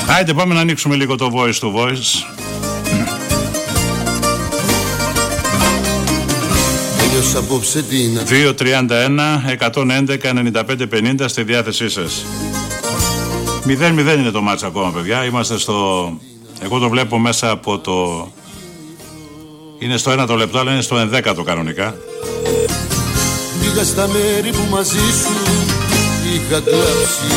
Άιντε πάμε να ανοίξουμε λίγο το voice to voice. 2-31-111-95-50 στη διάθεσή σας. 0-0 είναι το μάτς ακόμα, παιδιά. Είμαστε στο... Εγώ το βλέπω μέσα από το... Είναι στο 1 το λεπτό, αλλά είναι στο 11ο κανονικά. Πήγα στα μέρη που μαζί σου είχα κλάψει.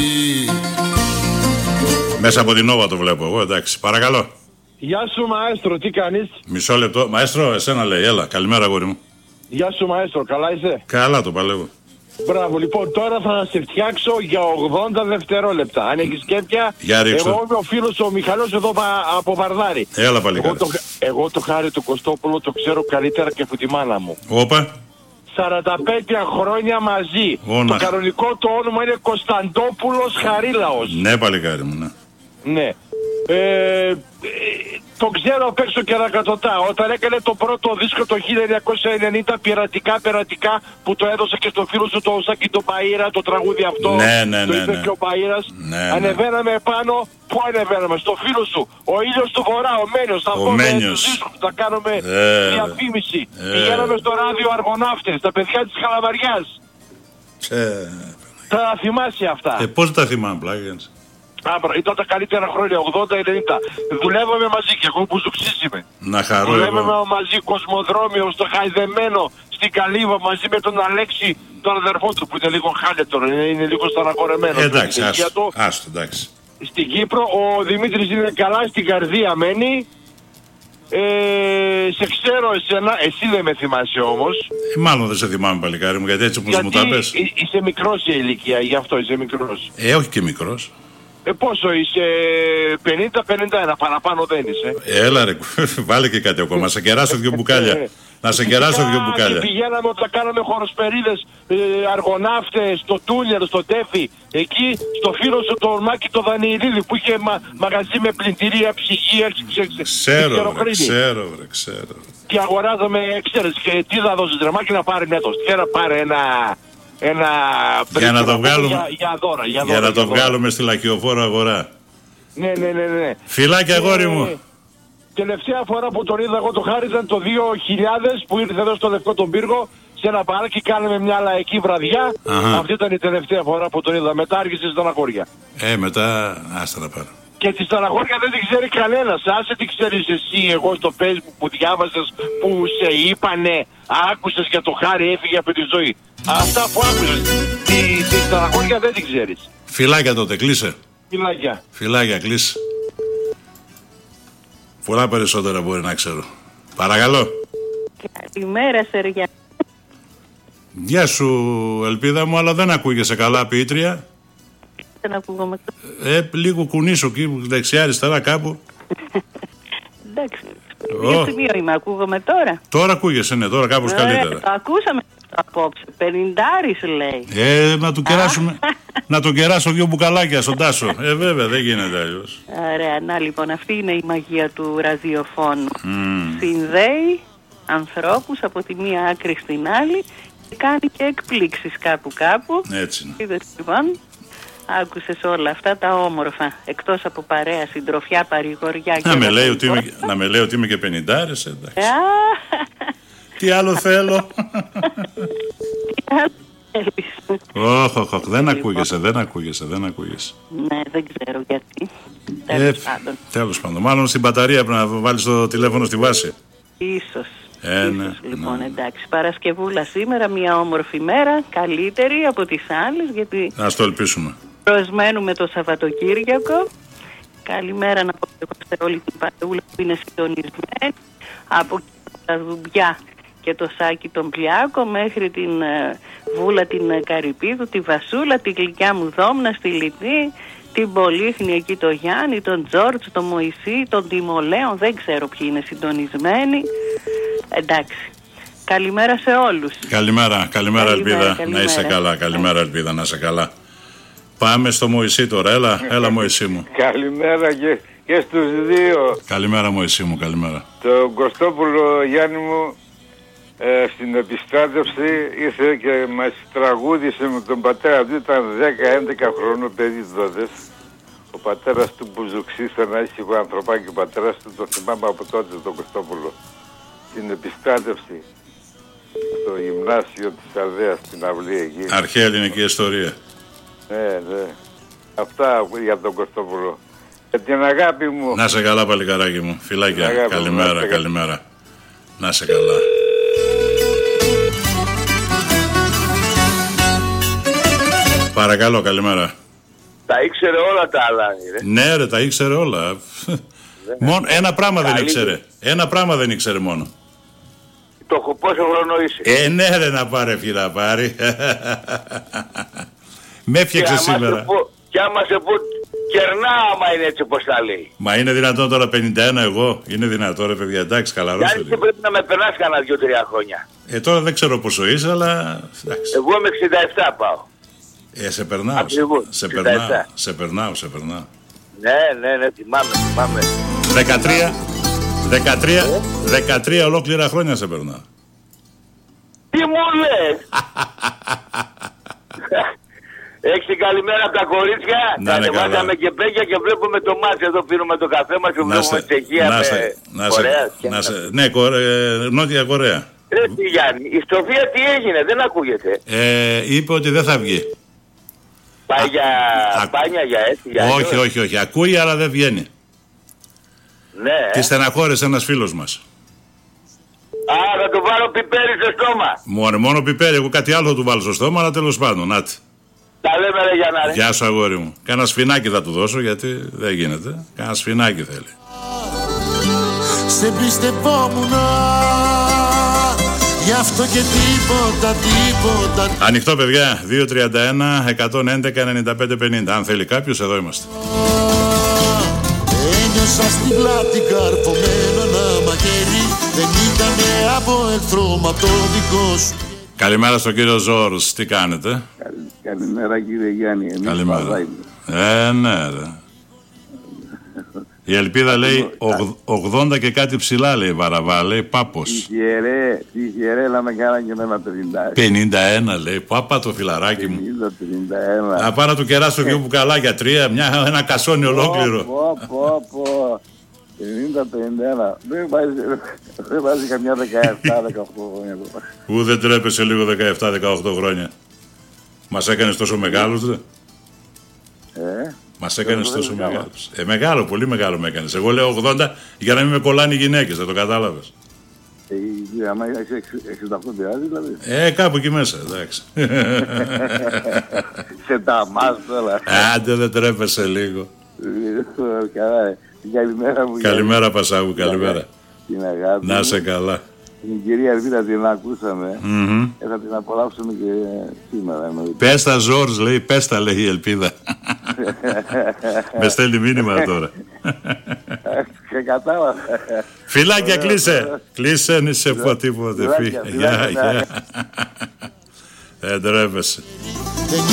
Μέσα από την Νόβα το βλέπω εγώ, εντάξει. Παρακαλώ. Γεια σου Μαέστρο, τι κάνεις? Μισό λεπτό. Μαέστρο, εσένα λέει, έλα. Καλημέρα, αγόρι μου. Γεια σου Μαέστρο, καλά είσαι? Καλά το παλεύω. Μπράβο, λοιπόν, τώρα θα σε φτιάξω για 80 δευτερόλεπτα. Αν έχεις σκέπια, εγώ είμαι ο φίλος ο Μιχαλός εδώ από Βαρδάρη. Έλα παλικά. Εγώ το Χάρη του Κωστόπουλο το ξέρω καλύτερα και από τη μάνα μου. Όπα. 45 χρόνια μαζί. Το κανονικό το όνομα είναι Κωνσταντόπουλος Χαρίλαος. Ναι παλικάρι μου, ναι. Ναι. Το ξέρω απ' έξω και ανακατοτά. Όταν έκανε το πρώτο δίσκο το 1990 πειρατικά που το έδωσε και στο φίλο σου το Σάκη τον Παΐρα, το τραγούδι αυτό. Ναι, το είπε και ο Παΐρας. Ανεβαίναμε επάνω. Πού ανεβαίναμε? Στο φίλο σου. Ο ήλιος του βορρά, ο Μένιος. Θα πούμε τους δίσκους, θα κάνουμε διαφήμιση. Πηγαίναμε στο ράδιο Αργοναύτες, τα παιδιά της Χαλαβαριάς. Θα θυμάσαι αυτά. Πώς τα θυμάμαι πλάγιας? Ήταν τα καλύτερα χρόνια, 80-90. Δουλεύαμε μαζί και εγώ που ζουξίσιμε. Να χαρώ. Δουλεύαμε μαζί Κοσμοδρόμιο, στο Χαϊδεμένο, στην Καλύβα, μαζί με τον Αλέξη, τον αδερφό του που είναι λίγο χάλετο, είναι λίγο στεναχωρεμένο. Εντάξει, άστο, εντάξει. Στην Κύπρο, ο Δημήτρης είναι καλά, στην καρδία μένει. Σε ξέρω εσένα, εσύ δεν με θυμάσαι όμως. Μάλλον δεν σε θυμάμαι παλικάρι μου, γιατί έτσι όπως μου τα πες. Είσαι μικρός σε ηλικία, γι' αυτό είσαι μικρός. Όχι και μικρός. Πόσο είσαι? 50-51, παραπάνω δεν είσαι. Έλα ρε, βάλε και κάτι ακόμα, να σε κεράσω δυο μπουκάλια. Να σε κεράσω δυο μπουκάλια. Πηγαίναμε όταν κάναμε χωροσπερίδες, Αργοναύτες, στο Τούνιερ, στο Τέφι. Εκεί στο φίλο σου τον Μάκη το Δανιηλίδη που είχε μαγαζί με πλυντηρία, ψυγεία. Ξέρω. Και αγοράζαμε, ξέρεις, και τι θα δώσεις ρε Μάκη να πάρει νέτος. Και να πάρει ένα για να το βγάλουμε, για να το βγάλουμε στη Λακιοφόρο αγορά. Ναι. Φιλάκια αγόρι μου. Τελευταία φορά που τον είδα εγώ το Χάρη ήταν το 2000 που ήρθε εδώ στο Λευκό τον Πύργο σε ένα παράκι, κάναμε μια λαϊκή βραδιά. Αυτή ήταν η τελευταία φορά που τον είδα. Μετά άρχισε στεναχώρια. Μετά άστα να πάρω. Και τη στεναχώρια δεν την ξέρει κανένας. Άσε τι ξέρεις εσύ, εγώ στο Facebook που διάβασες, που σε είπανε, άκουσες για το Χάρη έφυγε από τη ζωή. Αυτά που άκουσες, τη στεναχώρια δεν την ξέρεις. Φιλάκια τότε, κλείσε. Φιλάκια, κλείσε. Πολλά περισσότερα μπορεί να ξέρω. Παρακαλώ. Καλημέρα Σεριά. Γεια σου ελπίδα μου, αλλά δεν ακούγεσαι καλά ποιήτρια. Δεν ακούγομαι. Λίγο κουνήσου εκεί δεξιά αριστερά κάπου. Εντάξει. Ποιο σημείο είμαι, ακούγομαι τώρα? Τώρα ακούγεσαι, ναι, τώρα κάπως καλύτερα. Το ακούσαμε απόψε, 50 λέει. Να τον κεράσω δυο μπουκαλάκια στον Τάσο. Βέβαια, δεν γίνεται αλλιώς. Ωραία, να λοιπόν, αυτή είναι η μαγεία του ραδιοφώνου. Συνδέει ανθρώπους από τη μία άκρη στην άλλη και κάνει και εκπλήξεις κάπου. Έτσι είναι. Είδες λοιπόν, άκουσες όλα αυτά τα όμορφα, εκτός από παρέα, συντροφιά, παρηγοριά και... Να με λέει ότι είμαι και 50, εντάξει. Τι άλλο θέλω. Όχι, δεν ακούγεσαι. Ναι, δεν ξέρω γιατί. Τέλος πάντων. Μάλλον στην μπαταρία πρέπει να βάλεις το τηλέφωνο στη βάση. Ίσως. Λοιπόν, εντάξει. Παρασκευούλα σήμερα, μια όμορφη μέρα, καλύτερη από τις άλλες, γιατί... Ας το ελπίσουμε. Προσμένουμε το Σαββατοκύριακο. Καλημέρα να πω σε όλη την παρεούλα που είναι συντονισμένη. Από τα Δουμπιά και το Σάκη τον Πλιάκο μέχρι την Βούλα την Καρυπίδου, τη Βασούλα, τη γλυκιά μου Δόμνα στη Λιτή, την Πολύχνη εκεί το Γιάννη, τον Τζόρτζ, τον Μωυσή, τον Τιμολέον, δεν ξέρω ποιοι είναι συντονισμένοι. Εντάξει. Καλημέρα σε όλους. Καλημέρα Ελπίδα, να είσαι καλά. Καλημέρα Ελπίδα, να είσαι καλά. Πάμε στο Μωυσή τώρα, έλα Μωυσή μου. Καλημέρα και στους δύο. Καλημέρα Μωυσή μου, καλημέρα. Το Κωστόπουλο Γιάννη μου στην επιστράτευση ήρθε και μας τραγούδισε με τον πατέρα του, ήταν 10-11 χρονών παιδί τότε. Ο πατέρας του Μπουζουξής, ένα ήσυχο ανθρωπάκι, ο πατέρας του, το θυμάμαι από τότε, τον Κωστόπουλο. Στην επιστράτευση στο γυμνάσιο της Αρδέας, στην αυλή εκεί. Αρχαία ελληνική ιστορία. Ναι. Αυτά για τον Κωστόπουλο. Για την αγάπη μου. Να σε καλά, παλικαράκι μου. Φιλάκια. Καλημέρα, καλημέρα. Να σε καλά. Παρακαλώ, καλημέρα. Τα ήξερε όλα τα άλλα, ρε. Ναι, ρε, τα ήξερε όλα. Μόνο ένα πράγμα δεν ήξερε. Ένα πράγμα δεν ήξερε μόνο. Πόσο χρόνο είσαι? Ναι, ρε, να πάρε φίλα, πάρει. Με έφτιαξε σήμερα. Κι άμα σε πω, κερνά άμα είναι έτσι όπως τα λέει. Μα είναι δυνατόν τώρα 51 εγώ? Είναι δυνατόν, ρε παιδιά, εντάξει, χαλαρώστε. Γιατί πρέπει να με περνάς κανένα 2-3 χρόνια. Τώρα δεν ξέρω πόσο είσαι, αλλά εντάξει. Εγώ με 67 πάω. Σε περνάω. Ακριβώς, Σε περνάω. Ναι, θυμάμαι. 13 ολόκληρα χρόνια σε περνάω. Τι μου λες? Έχεις την καλημέρα από τα κορίτσια. Κατεβάσαμε και πέγια και βλέπουμε το μάτς. Εδώ πίνουμε το καφέ μας και βλέπουμε Τσεχία με Κορέα. Ναι, Νότια Κορέα. Τι Γιάννη, η Σοφία τι έγινε, δεν ακούγεται. Είπε ότι δεν θα βγει. Πάει για μπάνια, για έτσι, Όχι. Ακούει αλλά δεν βγαίνει. Ναι. Τη στεναχώρησε ένας φίλος μας. Α, θα του βάλω πιπέρι στο στόμα. Μόνο πιπέρι, εγώ κάτι άλλο θα του βάλω στο στόμα, αλλά τέλος πάντων, άτι. Τα λέμε ρε Γιάννα. Γεια σου αγόρι μου. Κάνα σφινάκι θα του δώσω γιατί δεν γίνεται. Κάνα σφινάκι θέλει. Σε πιστευόμουνα, γι' αυτό και τίποτα. Ανοιχτό παιδιά, 231-111-95-50. Αν θέλει κάποιος, εδώ είμαστε. Ένιωσα στην πλάτη καρφωμένο ένα μαχαίρι, δεν ήτανε από εχθρό μα το δικό σου. Καλημέρα στον κύριο Ζόρς, τι κάνετε? Καλημέρα κύριε Γιάννη. Καλημέρα. Ναι ρε. Η Ελπίδα λέει 80 και κάτι ψηλά, λέει Βαραβά, λέει Πάπος. Τυχερέ, να με κάνα και με 51 λέει, πάπα το φιλαράκι μου. 51. Να πάω να του κεράσω δυο μπουκαλάκια, 3, ένα κασόνι ολόκληρο. 50-51. Δεν βάζει καμιά 17-18 χρόνια. Πού δεν τρέπεσαι λίγο 17-18 χρόνια? Μας έκανες τόσο μεγάλους, ρε. Μας έκανες τόσο μεγάλους. Μεγάλο, πολύ μεγάλο με έκανες. Εγώ λέω 80 για να μην με κολλάνε οι γυναίκες, δεν το κατάλαβες. Άμα είσαι 68 πειράζει δηλαδή. Κάπου εκεί μέσα, εντάξει. Σε τα μάστορα. Άντε δεν τρέπεσαι λίγο. Καλά, καλημέρα μου. Καλημέρα Πασάγου, καλημέρα. Να σε καλά. Την κυρία Ελπίδα την ακούσαμε. Θα την απολαύσουμε και σήμερα. Πες τα Ζόρς, λέει, πες τα, λέει η Ελπίδα. Με στέλνει μήνυμα τώρα. Κατάλαβα. Φιλάκια, κλείσε. Κλείσε, νη σε πω τίποτε. Γεια. Δεν τρέπεσαι.